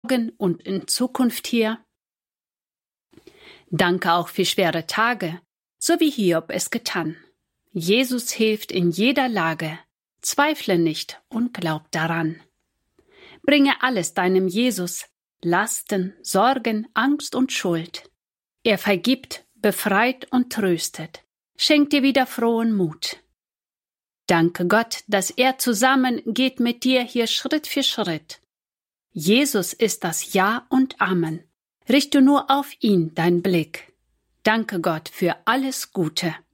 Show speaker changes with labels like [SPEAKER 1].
[SPEAKER 1] und in Zukunft hier. Danke auch für schwere Tage, so wie Hiob es getan. Jesus hilft in jeder Lage. Zweifle nicht und glaub daran. Bringe alles deinem Jesus, Lasten, Sorgen, Angst und Schuld. Er vergibt, befreit und tröstet, schenkt dir wieder frohen Mut. Danke Gott, dass er zusammen geht mit dir hier Schritt für Schritt. Jesus ist das Ja und Amen. Richte nur auf ihn deinen Blick. Danke Gott für alles Gute.